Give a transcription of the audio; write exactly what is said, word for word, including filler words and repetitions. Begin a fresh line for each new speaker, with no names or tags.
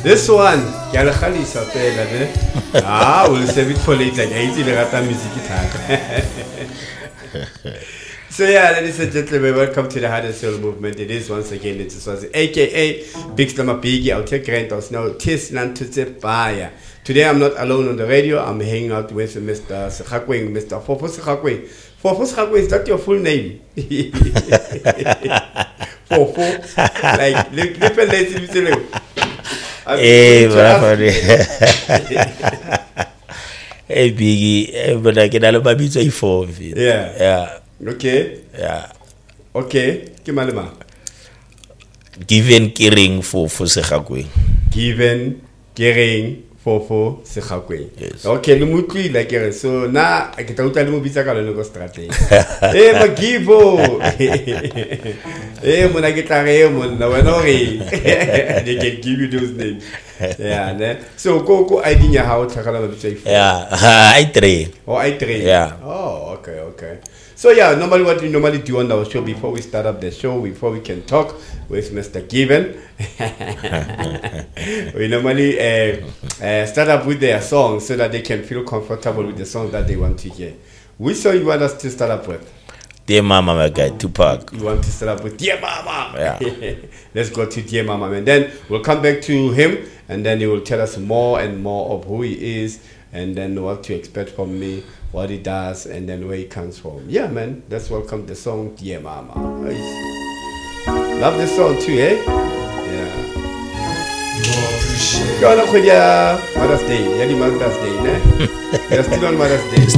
This one, ke a le kgalisa fela ne. Ah, we'll save it for later. Ke itse le rata music thata. So yeah, ladies and gentlemen, welcome to the Heart and Soul Movement. It is once again it's Swazi, aka Big Slammer Biggie. I'll take Grant of Snow, Tis Nantuse Fire. Today I'm not alone on the radio. I'm hanging out with Mister Sekhakweng, Mister Fofo Sekhakweng. Fofo Sekhakweng, is that your full name? Fofo, like different names.
Hey, brother. Hey, Biggie, but I can allow me to for
Yeah.
Yeah.
Okay.
Yeah.
Okay. Kimalema.
Given caring for for Sekhakweng.
Given caring Fofo Sekhakweng.
Yes.
Okay, le mutli like so na ke tla utla le mo bitsa ka lone go strategy. Eh ma givo. Eh mona ke tla re mona wena re. They can give you those names. Yeah, ne. So go go I D nya ha o tlhagala ba bitsa ifo.
Yeah, I three.
Oh, I three.
Yeah.
Oh, okay, okay. So yeah, normally what we normally do on our show before we start up the show, before we can talk with Mister Given, we normally uh, uh, start up with their song so that they can feel comfortable with the song that they want to hear. Which song you want us to start up with?
Dear Mama, my guy, Tupac.
You want to start up with Dear Mama?
Yeah.
Let's go to Dear Mama, and then we'll come back to him, and then he will tell us more and more of who he is, and then what to expect from me, what he does, and then where he comes from. Yeah, man. Let's welcome the song Dear Mama. Nice. Love this song too, eh? Yeah. Go on, Mother's Day. Yeah, the Mother's Day, ne? You're still on Mother's Day.